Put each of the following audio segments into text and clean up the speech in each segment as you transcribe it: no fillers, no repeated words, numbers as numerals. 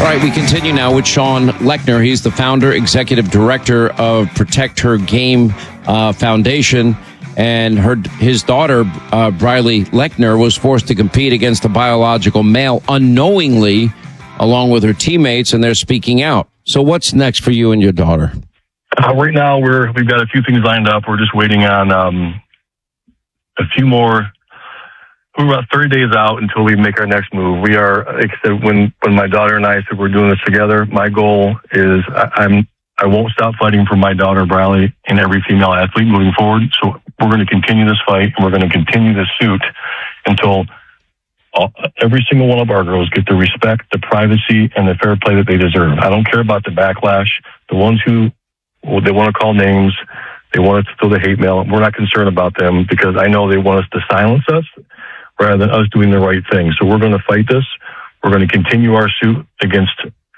All right, we continue now with Sean Lechner. He's the founder, executive director of Protect Her Game Foundation. And his daughter, Briley Lechner, was forced to compete against a biological male unknowingly, along with her teammates, and they're speaking out. So what's next for you and your daughter? Right now, we've got a few things lined up. We're just waiting on a few more. We're about 30 days out until we make our next move. We are, like I said, when my daughter and I said we're doing this together, my goal is I won't stop fighting for my daughter, Briley, and every female athlete moving forward. So we're going to continue this fight, and we're going to continue this suit until every single one of our girls get the respect, the privacy, and the fair play that they deserve. I don't care about the backlash. The ones who they want to call names, they want us to throw the hate mail. We're not concerned about them because I know they want us to silence us rather than us doing the right thing. So we're going to fight this. We're going to continue our suit against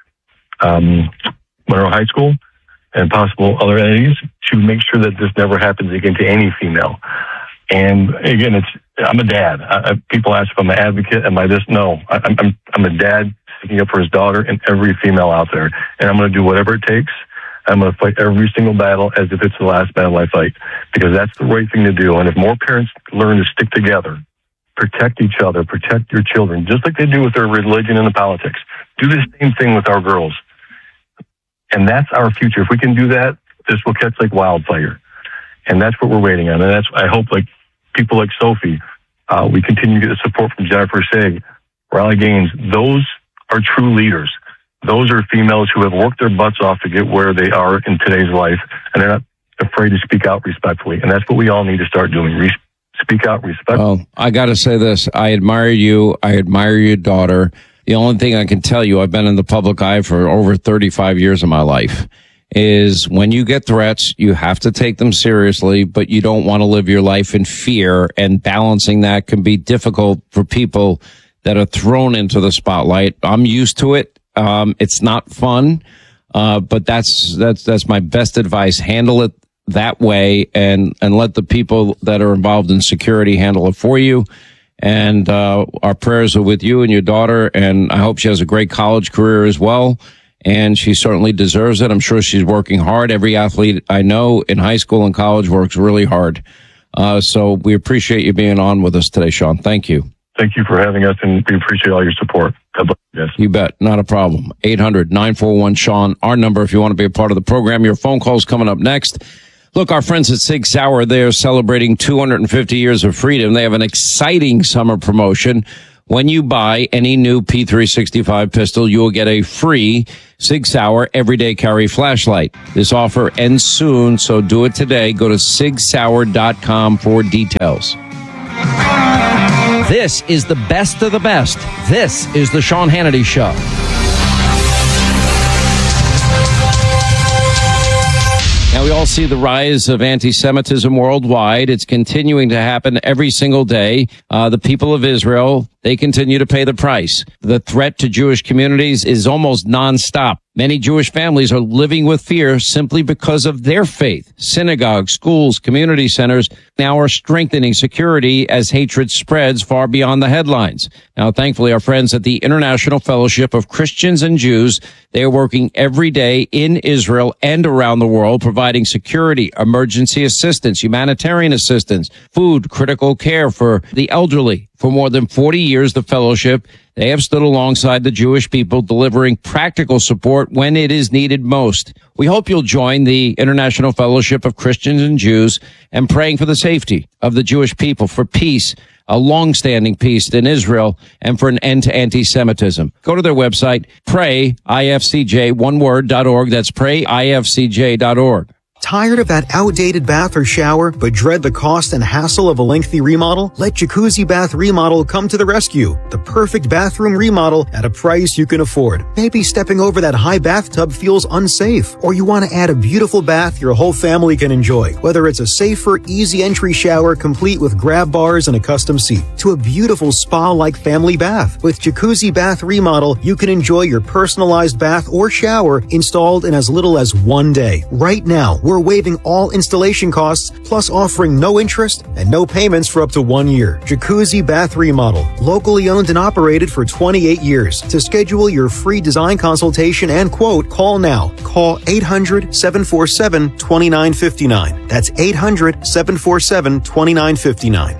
Monroe High School and possible other entities to make sure that this never happens again to any female. And again, I'm a dad. People ask if I'm an advocate. Am I this? No, I'm a dad sticking up for his daughter and every female out there. And I'm going to do whatever it takes. I'm going to fight every single battle as if it's the last battle I fight, because that's the right thing to do. And if more parents learn to stick together, protect each other, protect your children, just like they do with their religion and the politics, do the same thing with our girls. And that's our future. If we can do that, this will catch like wildfire. And that's what we're waiting on. And that's, I hope, like people like Sophie, we continue to get the support from Jennifer Saig, Riley Gaines. Those are true leaders. Those are females who have worked their butts off to get where they are in today's life, and they're not afraid to speak out respectfully. And that's what we all need to start doing. Speak out respectfully. Well, I got to say this. I admire you. I admire your daughter. The only thing I can tell you, I've been in the public eye for over 35 years of my life, is when you get threats, you have to take them seriously, but you don't want to live your life in fear, and balancing that can be difficult for people that are thrown into the spotlight. I'm used to it. It's not fun, but that's my best advice. Handle it that way, and let the people that are involved in security handle it for you. And our prayers are with you and your daughter, and I hope she has a great college career as well. And she certainly deserves it. I'm sure she's working hard. Every athlete I know in high school and college works really hard. So we appreciate you being on with us today, Sean. Thank you. Thank you for having us, and we appreciate all your support. God bless you guys. You bet. Not a problem. 800-941-SEAN, our number if you want to be a part of the program. Your phone call's coming up next. Look, our friends at Sig Sauer, they're celebrating 250 years of freedom. They have an exciting summer promotion. When you buy any new P365 pistol, you will get a free Sig Sauer everyday carry flashlight. This offer ends soon, so do it today. Go to sigsauer.com for details. This is the best of the best. This is the Sean Hannity Show. Now, we all see the rise of anti-Semitism worldwide. It's continuing to happen every single day. The people of Israel, they continue to pay the price. The threat to Jewish communities is almost nonstop. Many Jewish families are living with fear simply because of their faith. Synagogues, schools, community centers now are strengthening security as hatred spreads far beyond the headlines. Now, thankfully, our friends at the International Fellowship of Christians and Jews, they are working every day in Israel and around the world, providing security, emergency assistance, humanitarian assistance, food, critical care for the elderly. For more than 40 years, the fellowship, they have stood alongside the Jewish people, delivering practical support when it is needed most. We hope you'll join the International Fellowship of Christians and Jews and praying for the safety of the Jewish people, for peace, a long-standing peace in Israel, and for an end to anti-Semitism. Go to their website, prayifcj.org. That's prayifcj.org. Tired of that outdated bath or shower, but dread the cost and hassle of a lengthy remodel? Let Jacuzzi Bath Remodel come to the rescue. The perfect bathroom remodel at a price you can afford. Maybe stepping over that high bathtub feels unsafe, or you want to add a beautiful bath your whole family can enjoy. Whether it's a safer, easy entry shower complete with grab bars and a custom seat, to a beautiful spa-like family bath. With Jacuzzi Bath Remodel, you can enjoy your personalized bath or shower installed in as little as 1 day. Right now, We're waiving all installation costs, plus offering no interest and no payments for up to 1 year. Jacuzzi Bath Remodel, locally owned and operated for 28 years. To schedule your free design consultation and quote, call now. Call 800-747-2959. That's 800-747-2959.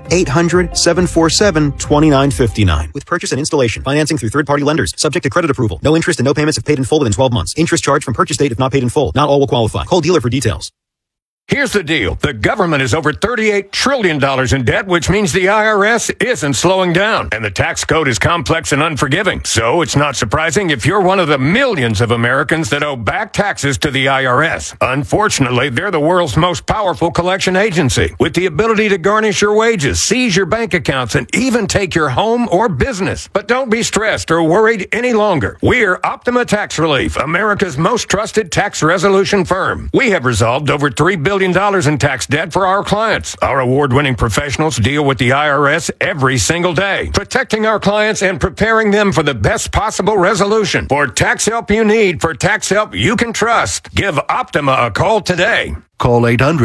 800-747-2959. With purchase and installation, financing through third-party lenders, subject to credit approval. No interest and no payments if paid in full within 12 months. Interest charged from purchase date if not paid in full. Not all will qualify. Call dealer for details. Here's the deal. The government is over $38 trillion in debt, which means the IRS isn't slowing down. And the tax code is complex and unforgiving. So it's not surprising if you're one of the millions of Americans that owe back taxes to the IRS. Unfortunately, they're the world's most powerful collection agency, with the ability to garnish your wages, seize your bank accounts, and even take your home or business. But don't be stressed or worried any longer. We're Optima Tax Relief, America's most trusted tax resolution firm. We have resolved over $3 billion in tax debt for our clients. Our award-winning professionals deal with the IRS every single day, protecting our clients and preparing them for the best possible resolution. For tax help you need, for tax help you can trust, give Optima a call today. Call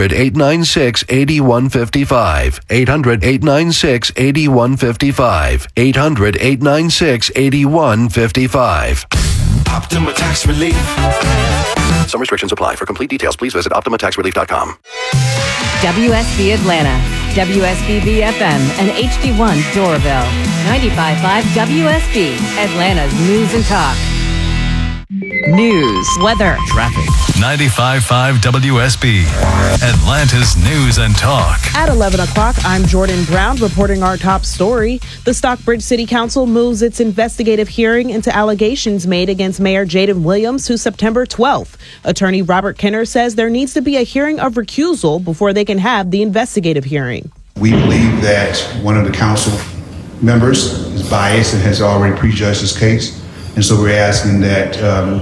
800-896-8155. 800-896-8155. 800-896-8155. Optima Tax Relief. Some restrictions apply. For complete details, please visit OptimaTaxRelief.com. WSB Atlanta, WSB FM, and HD1 Doraville. 95.5 WSB, Atlanta's news and talk. News, weather, traffic. 95.5 WSB, Atlanta's news and talk. At 11 o'clock, I'm Jordan Brown reporting our top story. The Stockbridge City Council moves its investigative hearing into allegations made against Mayor Jaden Williams to September 12th. Attorney Robert Kenner says there needs to be a hearing of recusal before they can have the investigative hearing. We believe that one of the council members is biased and has already prejudged his case. And so we're asking that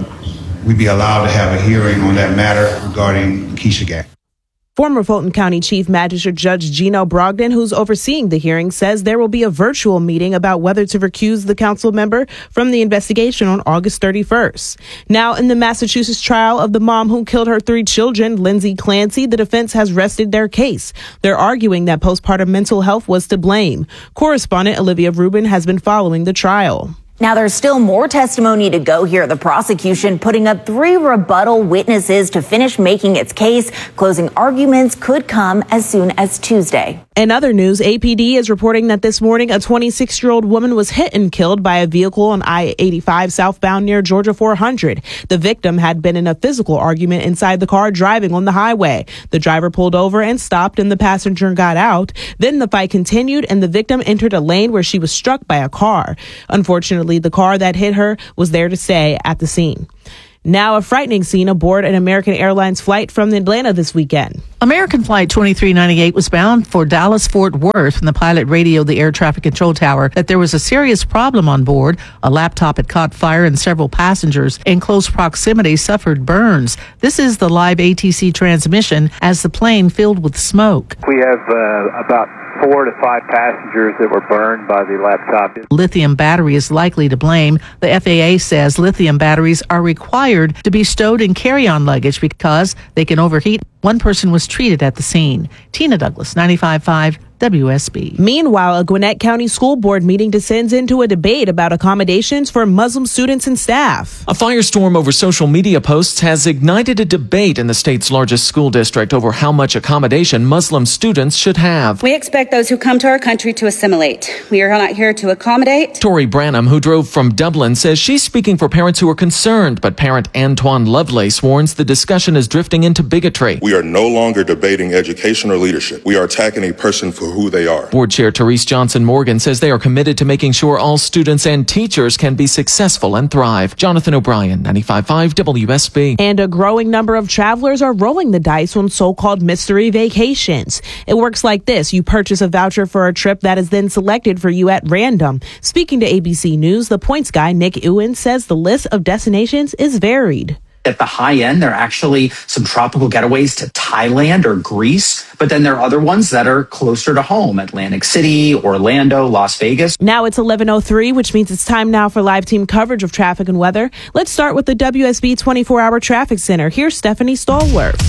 we be allowed to have a hearing on that matter regarding the Keisha Gang. Former Fulton County Chief Magistrate Judge Gino Brogdon, who's overseeing the hearing, says there will be a virtual meeting about whether to recuse the council member from the investigation on August 31st. Now, in the Massachusetts trial of the mom who killed her 3 children, Lindsay Clancy, the defense has rested their case. They're arguing that postpartum mental health was to blame. Correspondent Olivia Rubin has been following the trial. Now, there's still more testimony to go here. The prosecution putting up 3 rebuttal witnesses to finish making its case. Closing arguments could come as soon as Tuesday. In other news, APD is reporting that this morning a 26-year-old woman was hit and killed by a vehicle on I-85 southbound near Georgia 400. The victim had been in a physical argument inside the car driving on the highway. The driver pulled over and stopped and the passenger got out. Then the fight continued and the victim entered a lane where she was struck by a car. Unfortunately, the car that hit her was there to stay at the scene. Now, a frightening scene aboard an American Airlines flight from Atlanta this weekend. American Flight 2398 was bound for Dallas-Fort Worth when the pilot radioed the air traffic control tower that there was a serious problem on board. A laptop had caught fire and several passengers in close proximity suffered burns. This is the live ATC transmission as the plane filled with smoke. We have about 4 to 5 passengers that were burned by the laptop. Lithium battery is likely to blame. The FAA says lithium batteries are required to be stowed in carry-on luggage because they can overheat. One person was treated at the scene. Tina Douglas, 95.5 WSB. Meanwhile, a Gwinnett County School Board meeting descends into a debate about accommodations for Muslim students and staff. A firestorm over social media posts has ignited a debate in the state's largest school district over how much accommodation Muslim students should have. We expect those who come to our country to assimilate. We are not here to accommodate. Tori Branham, who drove from Dublin, says she's speaking for parents who are concerned, but parent Antoine Lovelace warns the discussion is drifting into bigotry. We are no longer debating education or leadership. We are attacking a person for who they are. Board Chair Therese Johnson Morgan says they are committed to making sure all students and teachers can be successful and thrive. Jonathan O'Brien, 95.5 WSB. And a growing number of travelers are rolling the dice on so-called mystery vacations. It works like this. You purchase a voucher for a trip that is then selected for you at random. Speaking to ABC News, the points guy, Nick Ewan, says the list of destinations is varied. At the high end, there are actually some tropical getaways to Thailand or Greece, but then there are other ones that are closer to home, Atlantic City, Orlando, Las Vegas. Now it's 11:03, which means it's time now for live team coverage of traffic and weather. Let's start with the WSB 24-hour traffic center. Here's Stephanie Stallworth.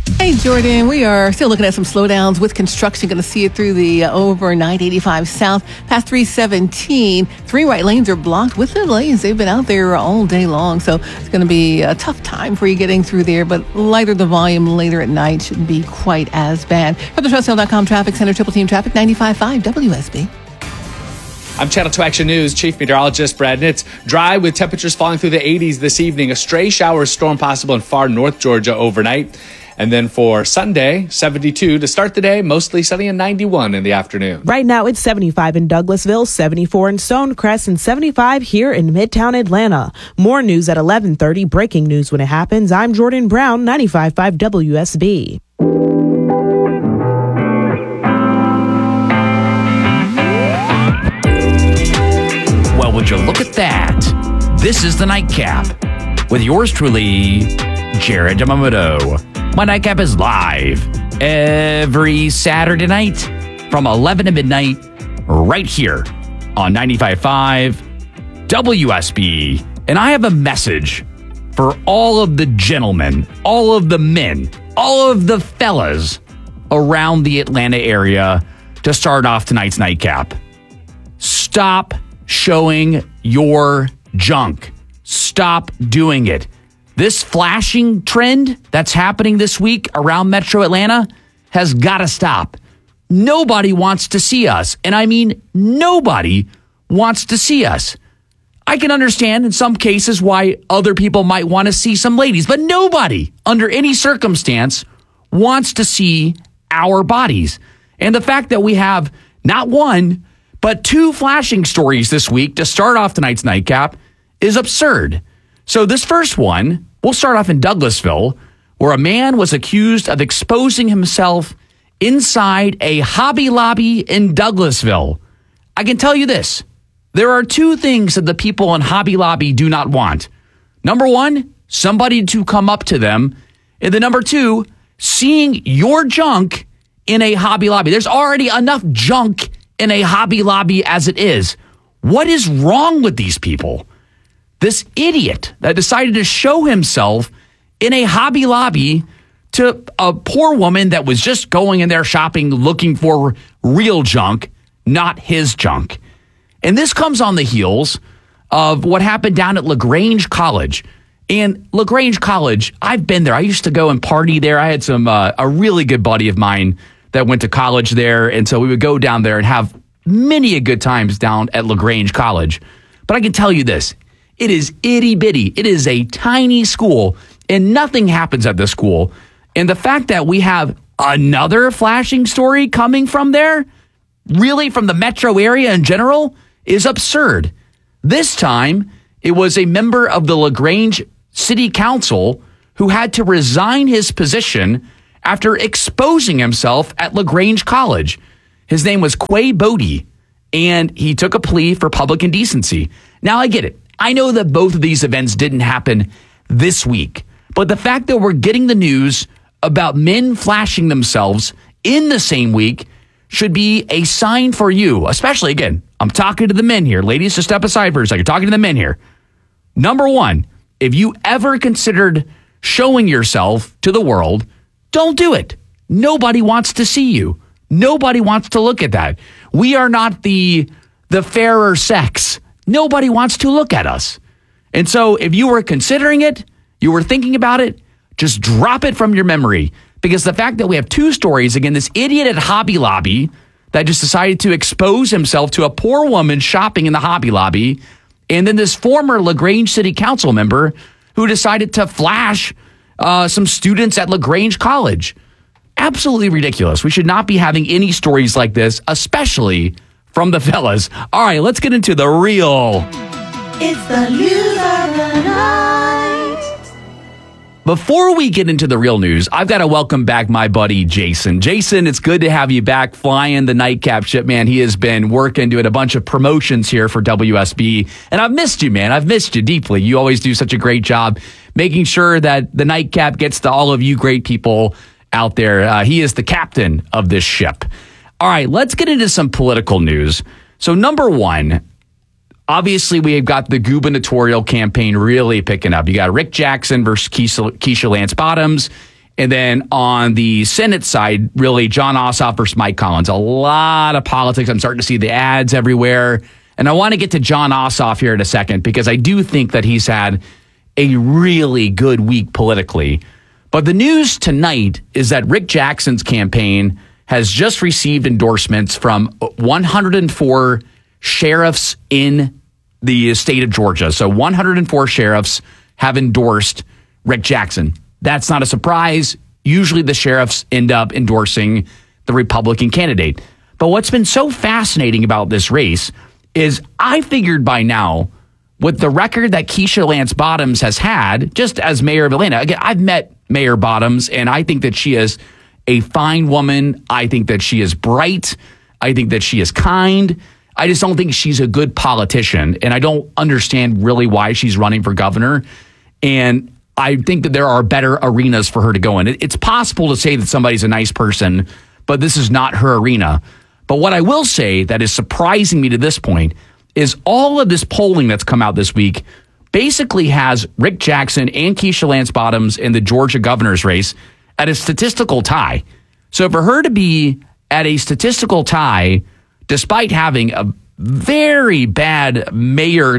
Hey, Jordan, we are still looking at some slowdowns with construction. Going to see it through the overnight 85 south past 317. 3 right lanes are blocked with delays. They've been out there all day long, so it's going to be a tough time for you getting through there, but lighter the volume later at night shouldn't be quite as bad. From the TrustHill.com Traffic Center, Triple Team Traffic, 95.5 WSB. I'm Channel 2 Action News Chief Meteorologist Brad Nitz. Dry with temperatures falling through the 80s this evening. A stray shower storm possible in far north Georgia overnight. And then for Sunday, 72 to start the day, mostly sunny and 91 in the afternoon. Right now, it's 75 in Douglasville, 74 in Stonecrest, and 75 here in Midtown Atlanta. More news at 11:30. Breaking news when it happens. I'm Jordan Brown, 95.5 WSB. Well, would you look at that? This is the Nightcap with yours truly, Jared Yamamoto. My Nightcap is live every Saturday night from 11 to midnight right here on 95.5 WSB. And I have a message for all of the gentlemen, all of the men, all of the fellas around the Atlanta area to start off tonight's Nightcap. Stop showing your junk. Stop doing it. This flashing trend that's happening this week around Metro Atlanta has got to stop. Nobody wants to see us. And I mean, nobody wants to see us. I can understand in some cases why other people might want to see some ladies, but nobody under any circumstance wants to see our bodies. And the fact that we have not one, but 2 flashing stories this week to start off tonight's Nightcap is absurd. So this first one, we'll start off in Douglasville, where a man was accused of exposing himself inside a Hobby Lobby in Douglasville. I can tell you this. There are 2 things that the people in Hobby Lobby do not want. Number 1, somebody to come up to them. And then number 2, seeing your junk in a Hobby Lobby. There's already enough junk in a Hobby Lobby as it is. What is wrong with these people? This idiot that decided to show himself in a Hobby Lobby to a poor woman that was just going in there shopping, looking for real junk, not his junk. And this comes on the heels of what happened down at LaGrange College. And LaGrange College, I've been there. I used to go and party there. I had a really good buddy of mine that went to college there. And so we would go down there and have many a good times down at LaGrange College. But I can tell you this. It is itty bitty. It is a tiny school, and nothing happens at this school. And the fact that we have another flashing story coming from there, really from the metro area in general, is absurd. This time, it was a member of the LaGrange City Council who had to resign his position after exposing himself at LaGrange College. His name was Quay Bodie, and he took a plea for public indecency. Now, I get it. I know that both of these events didn't happen this week, but the fact that we're getting the news about men flashing themselves in the same week should be a sign for you, especially, again, I'm talking to the men here. Ladies, just step aside for a second. Talking to the men here. Number 1, if you ever considered showing yourself to the world, don't do it. Nobody wants to see you. Nobody wants to look at that. We are not the fairer sex. Nobody wants to look at us. And so if you were considering it, you were thinking about it, just drop it from your memory. Because the fact that we have 2 stories, again, this idiot at Hobby Lobby that just decided to expose himself to a poor woman shopping in the Hobby Lobby, and then this former LaGrange City Council member who decided to flash some students at LaGrange College. Absolutely ridiculous. We should not be having any stories like this, especially from the fellas. All right, let's get into the real. It's the news of the night. Before we get into the real news, I've got to welcome back my buddy Jason. Jason, it's good to have you back flying the Nightcap ship, man. He has been working, doing a bunch of promotions here for WSB. And I've missed you, man. I've missed you deeply. You always do such a great job making sure that the Nightcap gets to all of you great people out there. He is the captain of this ship. All right, let's get into some political news. So number 1, obviously we have got the gubernatorial campaign really picking up. You got Rick Jackson versus Keisha Lance Bottoms, And then on the Senate side, really, Jon Ossoff versus Mike Collins. A lot of politics. I'm starting to see the ads everywhere. And I want to get to Jon Ossoff here in a second because I do think that he's had a really good week politically. But the news tonight is that Rick Jackson's campaign has just received endorsements from 104 sheriffs in the state of Georgia. So 104 sheriffs have endorsed Rick Jackson. That's not a surprise. Usually the sheriffs end up endorsing the Republican candidate. But what's been so fascinating about this race is I figured by now, with the record that Keisha Lance Bottoms has had, just as mayor of Atlanta, again, I've met Mayor Bottoms, and I think that she is a fine woman. I think that she is bright. I think that she is kind. I just don't think she's a good politician, and I don't understand really why she's running for governor. And I think that there are better arenas for her to go in. It's possible to say that somebody's a nice person, but this is not her arena. But what I will say that is surprising me to this point is all of this polling that's come out this week basically has Rick Jackson and Keisha Lance Bottoms in the Georgia governor's race at a statistical tie. So for her to be at a statistical tie, despite having a very bad mayor,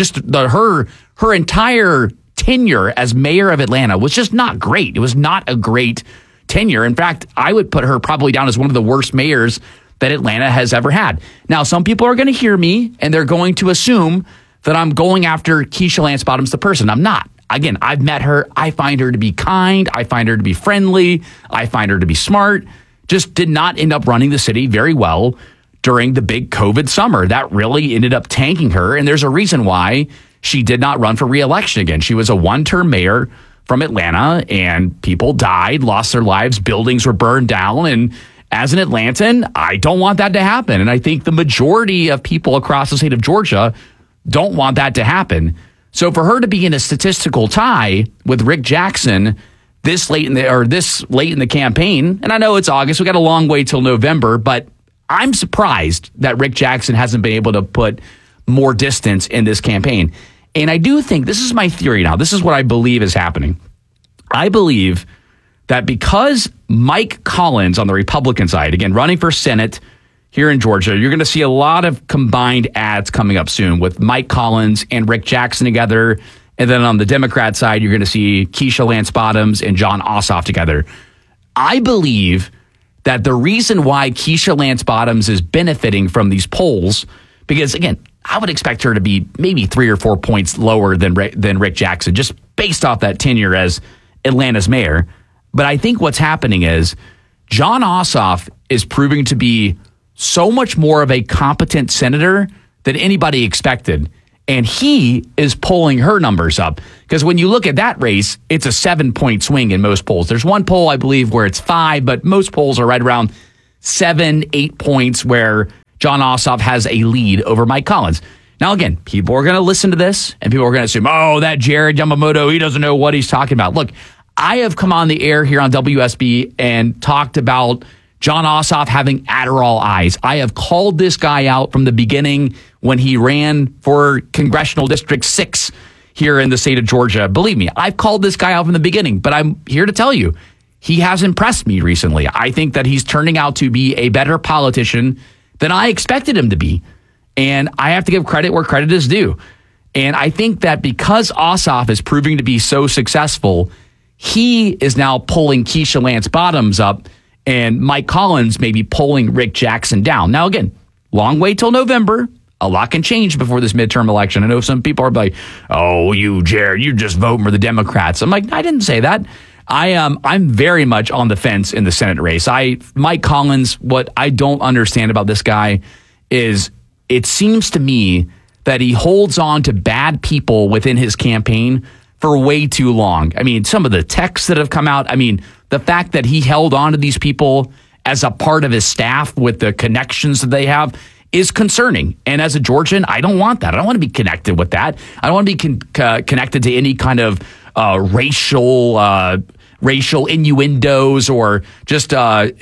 her entire tenure as mayor of Atlanta was just not great. It was not a great tenure. In fact, I would put her probably down as one of the worst mayors that Atlanta has ever had. Now, some people are going to hear me and they're going to assume that I'm going after Keisha Lance Bottoms, the person. I'm not. Again, I've met her. I find her to be kind. I find her to be friendly. I find her to be smart. Just did not end up running the city very well during the big COVID summer. That really ended up tanking her. And there's a reason why she did not run for re-election again. She was a one-term mayor from Atlanta, and people died, lost their lives, buildings were burned down. And as an Atlantan, I don't want that to happen. And I think the majority of people across the state of Georgia don't want that to happen. So for her to be in a statistical tie with Rick Jackson this late in the campaign, and I know it's August, we got a long way till November, but I'm surprised that Rick Jackson hasn't been able to put more distance in this campaign. And I do think, this is my theory now, this is what I believe is happening. I believe that because Mike Collins on the Republican side, again, running for Senate here in Georgia, you're going to see a lot of combined ads coming up soon with Mike Collins and Rick Jackson together. And then on the Democrat side, you're going to see Keisha Lance Bottoms and Jon Ossoff together. I believe that the reason why Keisha Lance Bottoms is benefiting from these polls, because again, I would expect her to be maybe 3 or 4 points lower than Rick Jackson, just based off that tenure as Atlanta's mayor. But I think what's happening is Jon Ossoff is proving to be so much more of a competent senator than anybody expected. And he is pulling her numbers up. Because when you look at that race, it's a 7-point swing in most polls. There's one poll, I believe, where it's 5, but most polls are right around 7, 8 points where Jon Ossoff has a lead over Mike Collins. Now, again, people are going to listen to this and people are going to assume, oh, that Jared Yamamoto, he doesn't know what he's talking about. Look, I have come on the air here on WSB and talked about Jon Ossoff having Adderall eyes. I have called this guy out from the beginning when he ran for Congressional District 6 here in the state of Georgia. Believe me, I've called this guy out from the beginning, but I'm here to tell you, he has impressed me recently. I think that he's turning out to be a better politician than I expected him to be. And I have to give credit where credit is due. And I think that because Ossoff is proving to be so successful, he is now pulling Keisha Lance Bottoms up and Mike Collins may be pulling Rick Jackson down. Now, again, long way till November. A lot can change before this midterm election. I know some people are like, oh, you, Jared, you're just voting for the Democrats. I'm like, I didn't say that. I'm very much on the fence in the Senate race. Mike Collins, what I don't understand about this guy is it seems to me that he holds on to bad people within his campaign for way too long. I mean, some of the texts that have come out, I mean, the fact that he held on to these people as a part of his staff with the connections that they have is concerning. And as a Georgian, I don't want that. I don't want to be connected with that. I don't want to be connected to any kind of racial innuendos or just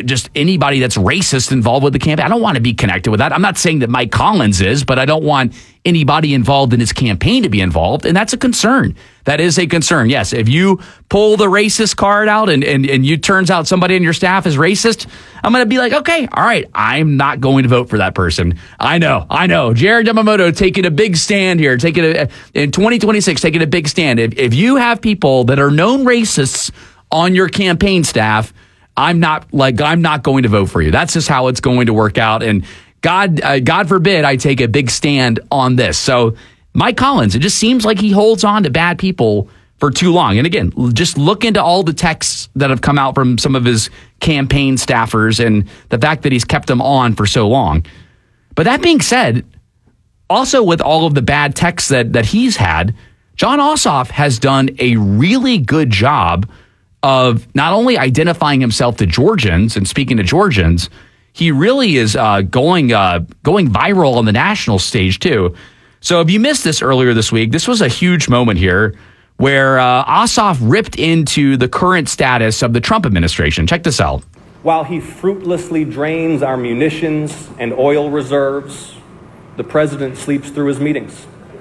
anybody that's racist involved with the campaign. I don't want to be connected with that. I'm not saying that Mike Collins is, but I don't want anybody involved in his campaign to be involved. And that's a concern. That is a concern. Yes, if you pull the racist card out and you turns out somebody in your staff is racist, I'm going to be like, okay, all right, I'm not going to vote for that person. I know. Jared Yamamoto taking a big stand here, in 2026, taking a big stand. If you have people that are known racists on your campaign staff, I'm not going to vote for you. That's just how it's going to work out. And God forbid I take a big stand on this. So Mike Collins, it just seems like he holds on to bad people for too long. And again, just look into all the texts that have come out from some of his campaign staffers and the fact that he's kept them on for so long. But that being said, also with all of the bad texts that he's had, Jon Ossoff has done a really good job of not only identifying himself to Georgians and speaking to Georgians, he really is going viral on the national stage too. So if you missed this earlier this week, this was a huge moment here where Ossoff ripped into the current status of the Trump administration. Check this out. While he fruitlessly drains our munitions and oil reserves, the president sleeps through his meetings.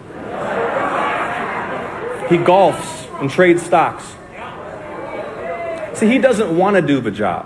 He golfs and trades stocks. See, he doesn't want to do the job.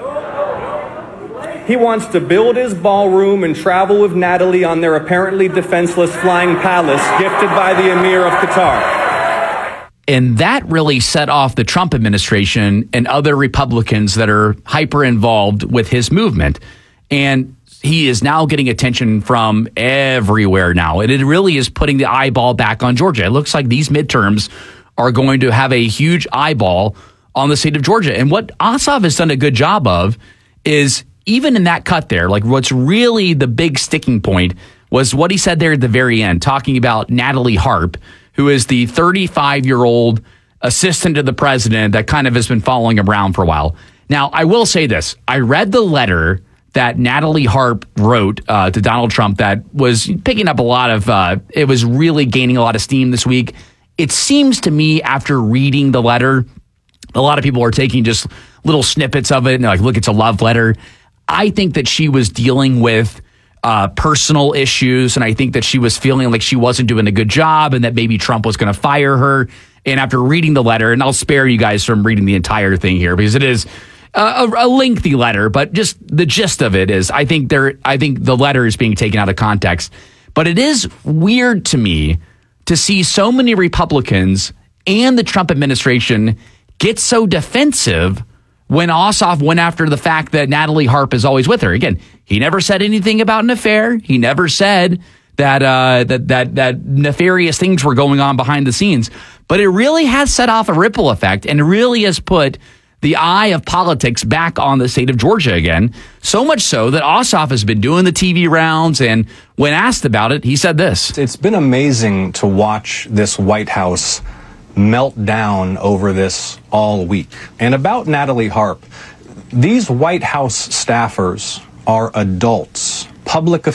He wants to build his ballroom and travel with Natalie on their apparently defenseless flying palace gifted by the Emir of Qatar. And that really set off the Trump administration and other Republicans that are hyper involved with his movement. And he is now getting attention from everywhere now. And it really is putting the eyeball back on Georgia. It looks like these midterms are going to have a huge eyeball on the state of Georgia. And what Ossoff has done a good job of is, even in that cut there, like what's really the big sticking point was what he said there at the very end, talking about Natalie Harp, who is the 35-year-old assistant to the president that kind of has been following him around for a while. Now, I will say this. I read the letter that Natalie Harp wrote to Donald Trump that was picking up a lot of, it was really gaining a lot of steam this week. It seems to me, after reading the letter, a lot of people are taking just little snippets of it and like, look, it's a love letter. I think that she was dealing with personal issues, and I think that she was feeling like she wasn't doing a good job and that maybe Trump was going to fire her. And after reading the letter, and I'll spare you guys from reading the entire thing here because it is a lengthy letter, but just the gist of it is I think the letter is being taken out of context. But it is weird to me to see so many Republicans and the Trump administration get so defensive when Ossoff went after the fact that Natalie Harp is always with her. Again, he never said anything about an affair. He never said that nefarious things were going on behind the scenes. But it really has set off a ripple effect and really has put the eye of politics back on the state of Georgia again. So much so that Ossoff has been doing the TV rounds, and when asked about it, he said this. It's been amazing to watch this White House melt down over this all week. And about Natalie Harp, these White House staffers are adults, public